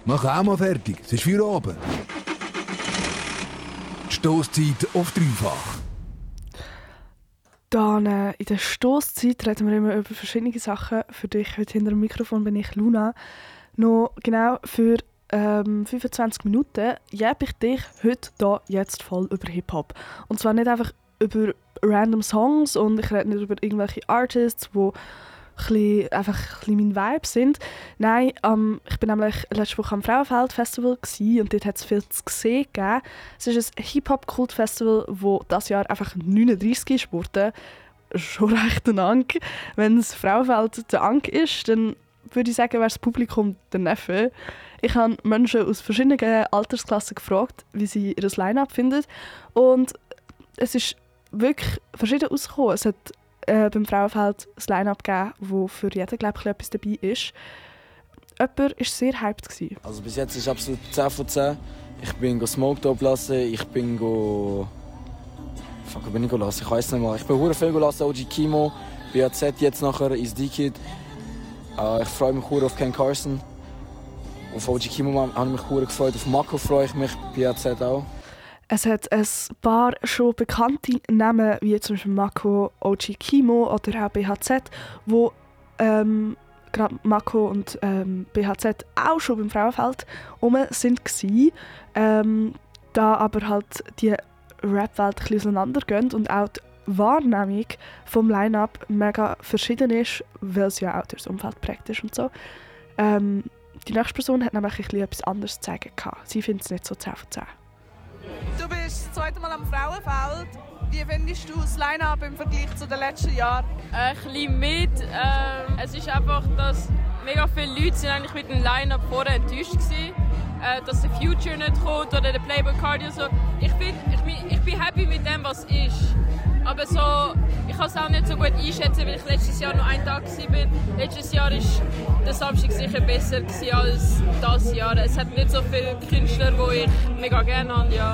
Mach auch mal fertig, es ist Feierabend. Stosszeit auf dreifach. Dann in der Stosszeit reden wir immer über verschiedene Sachen. Für dich heute hinter dem Mikrofon bin ich Luna. Noch genau für 25 Minuten gebe ich dich heute hier jetzt voll über Hip-Hop. Und zwar nicht einfach über random Songs und ich rede nicht über irgendwelche Artists, die einfach ein bisschen mein Vibe sind. Nein, ich bin nämlich letzte Woche am Frauenfeld-Festival und dort hat es viel zu sehen gegeben. Es ist ein Hip-Hop-Kult-Festival, das dieses Jahr einfach 39 ist geworden. Schon recht ein Ank. Wenn das Frauenfeld der Ank ist, dann würde ich sagen, wäre das Publikum der Neffe. Ich habe Menschen aus verschiedenen Altersklassen gefragt, wie sie ihr Line-Up finden. Und es ist wirklich verschieden ausgekommen. Es hat beim Frauenfeld ein Line-Up gegeben, wo für jeden, glaube ich, etwas dabei ist. Jemand war sehr hyped. Also bis jetzt ist es absolut 10 von 10. Ich bin Smoke Dope lassen, ich bin wo bin ich lassen? Ich weiß nicht mal. Ich bin hure viel lassen, OG Kimo, BAZ jetzt nachher, Is-D-Kid. Ich freue mich hure auf Ken Carson. Auf OG Kimo habe ich mich hure gefreut, auf Mako freue ich mich, BAZ auch. Es hat ein paar schon bekannte Namen, wie zum Beispiel Mako, OG Kimo oder auch BHZ, wo gerade Mako und BHZ auch schon beim Frauenfeld sind. Da aber halt die Rap-Welt ein bisschen auseinandergehen und auch die Wahrnehmung vom Line-Up mega verschieden ist, weil es ja auch durch das Umfeld geprägt ist und so. Die nächste Person hat nämlich etwas anderes zu sagen gehabt. Sie findet es nicht so 10 von 10. Du bist das zweite Mal am Frauenfeld. Wie findest du das Line-Up im Vergleich zu den letzten Jahren? Ein bisschen mit. Es ist einfach, dass mega viele Leute sind eigentlich mit dem Line-Up vorher enttäuscht waren. Dass der Future nicht kommt oder der Playboi Carti. So. Ich bin happy mit dem, was ist. Aber so, ich kann es auch nicht so gut einschätzen, weil ich letztes Jahr nur einen Tag war. Letztes Jahr war der Samstag sicher besser als dieses Jahr. Es hat nicht so viele Künstler, die ich mega gerne habe. Ja.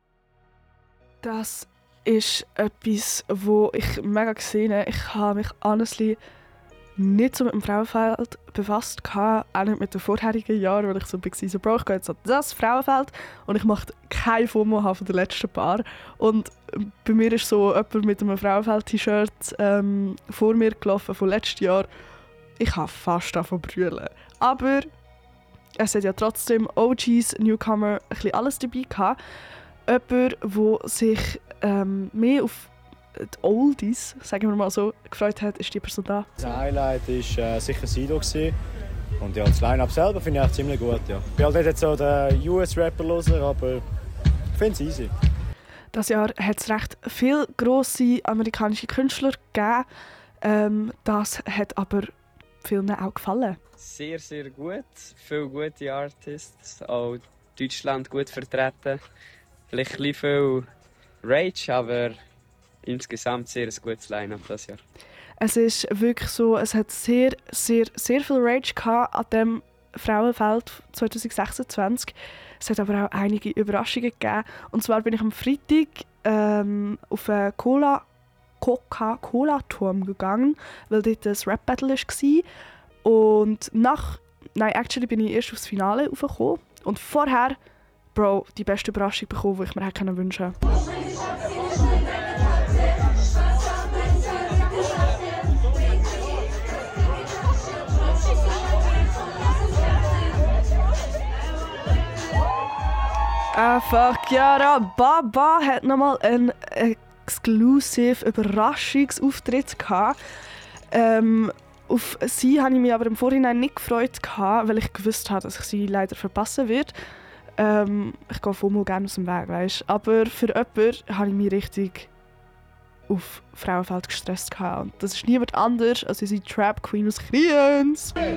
Das ist etwas, das ich mega gesehen habe. Ich habe mich honestly nicht so mit dem Frauenfeld befasst, auch nicht mit den vorherigen Jahren, weil ich so war, so, Bro, ich gehe jetzt an das Frauenfeld und ich möchte kein FOMO haben von den letzten paar. Und bei mir ist so jemand mit einem Frauenfeld-T-Shirt vor mir gelaufen von letztem Jahr. Ich habe fast davon brüllen. Aber es hat ja trotzdem OGs, Newcomer, ein bisschen alles dabei gehabt. Jemand, der sich mehr auf die Oldies, sagen wir mal so, gefreut hat, ist die Person da. Das Highlight war sicher Sido. Und ja, das Line-Up selber finde ich auch ziemlich gut. Ja. Ich bin halt nicht jetzt so der US-Rapper hören, aber ich finde es easy. Dieses Jahr hat es recht viele grosse amerikanische Künstler gegeben. Das hat aber vielen auch gefallen. Sehr, sehr gut. Viele gute Artists. Auch Deutschland gut vertreten. Vielleicht ein bisschen viel Rage, aber insgesamt sehr ein gutes Line-Up dieses Jahr. Es ist wirklich so, es hat sehr, sehr, sehr viel Rage gehabt an dem Frauenfeld 2026. Es hat aber auch einige Überraschungen gegeben. Und zwar bin ich am Freitag auf einen Coca-Cola-Turm gegangen, weil dort ein Rap-Battle war. Und actually bin ich erst aufs Finale raufgekommen. Und vorher, Bro, die beste Überraschung bekommen, die ich mir hätte wünschen können. Fuck ja, Baba hat nochmal einen exclusive Überraschungsauftritt gehabt. Auf sie habe ich mich aber im Vorhinein nicht gefreut, weil ich gewusst habe, dass ich sie leider verpassen werde. Ich gehe FOMO gerne aus dem Weg, weißt. Aber für jemanden habe ich mich richtig auf Frauenfeld gestresst. Und das ist niemand anders als unsere Trap Queen aus Kriens.